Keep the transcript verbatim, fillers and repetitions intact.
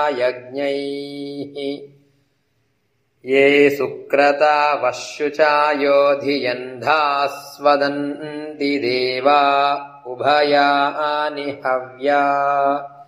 यज्ञैः ये सुक्रता वश्युचायो धियन्धास्वदन्ति देवा उभयानि हव्या